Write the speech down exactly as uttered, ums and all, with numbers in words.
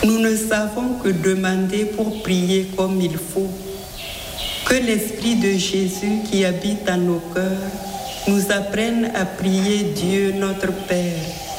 Nous ne savons que demander pour prier comme il faut. Que l'Esprit de Jésus qui habite en nos cœurs nous apprenne à prier Dieu notre Père